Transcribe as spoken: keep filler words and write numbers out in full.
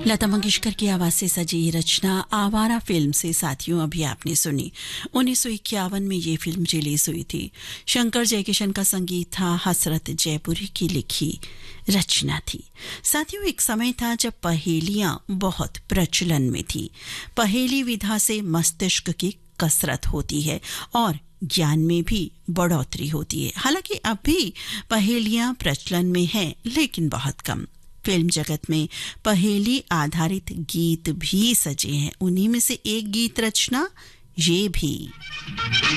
लता मंगेशकर की आवाज से सजी ये रचना आवारा फिल्म से साथियों अभी आपने सुनी। उन्नीस सौ इक्यावन में ये फिल्म रिलीज हुई थी। शंकर जयकिशन का संगीत था, हसरत जयपुरी की लिखी रचना थी। साथियों, एक समय था जब पहेलियां बहुत प्रचलन में थी। पहेली विधा से मस्तिष्क की कसरत होती है और ज्ञान में भी बढ़ोतरी होती है। हालांकि अब भी पहेलियां प्रचलन में हैं, लेकिन बहुत कम। फिल्म जगत में पहेली आधारित गीत भी सजे हैं। उन्हीं में से एक गीत रचना ये भी।